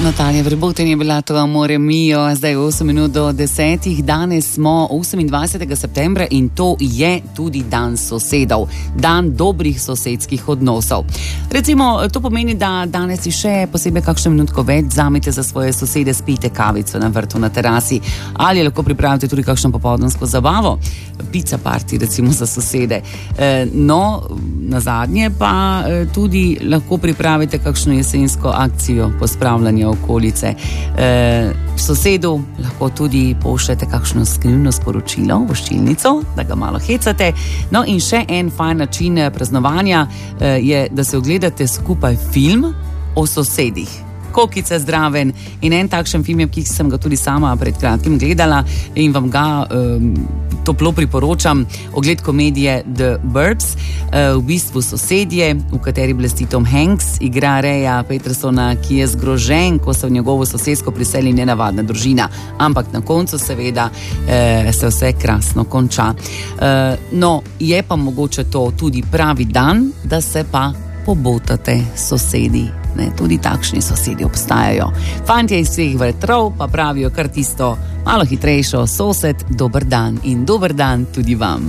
Natalija Vrboten je bila to Amore Mio, zdaj 8 minut do 10. Danes smo 28. septembra in to je tudi dan sosedov, dan dobrih sosedskih odnosov. Recimo, to pomeni, da danes si še posebej kakšno minutko več vzamete za svoje sosede, spijte kavico na vrtu, na terasi ali lahko pripravite tudi kakšno popoldansko zabavo, pizza party recimo za sosede. No, nazadnje pa tudi lahko pripravite kakšno jesensko akcijo pospravljanja okolice. Sosedu lahko tudi pošljete kakšno skrivno sporočilo, voščilnico, da ga malo hecate. No in še en fajn način praznovanja je, da se ogledate skupaj film o sosedih. Kokice zdraven in en takšen film je, ki sem ga tudi sama pred kratkim gledala in vam ga toplo priporočam, ogled komedije The Burbs, v bistvu sosedje, v kateri blesti Tom Hanks, igra Reja Petersona, ki je zgrožen, ko se v njegovo sosedsko priseli nenavadna družina, ampak na koncu seveda se vse krasno konča. No, je pa mogoče to tudi pravi dan, da se pa pobotate sosedi. Ne, tudi takšni sosedi obstajajo. Fantje iz vseh vetrov pa pravijo kar tisto malo hitrejšo: sosed, dober dan in dober dan tudi vam.